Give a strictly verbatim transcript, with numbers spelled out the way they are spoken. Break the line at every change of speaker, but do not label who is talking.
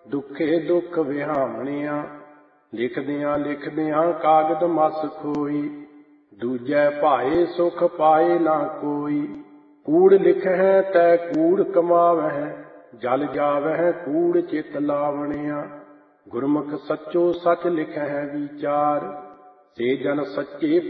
ਦੁੱਖੇ ਦੁੱਖ ਵਿਹਾਮਣਿਆ। ਲਿਖਦਿਆਂ ਲਿਖਦਿਆਂ ਕਾਗਦ ਮਸ ਖੋਈ, ਦੂਜੈ ਭਾਏ ਸੁਖ ਪਾਏ ਨਾ ਕੋਈ। ਕੂੜ ਲਿਖਹਿ ਤੈ ਕੂੜ ਕਮਾਵਹਿ, ਜਲ ਜਾਵਹਿ ਕੂੜ ਚਿਤ ਲਾਵਣਿਆ। ਗੁਰਮੁਖ ਸੱਚੋ ਸੱਚ ਲਿਖਹਿ ਵਿਚਾਰ, ਸੇ ਜਨ ਸੱਚੇ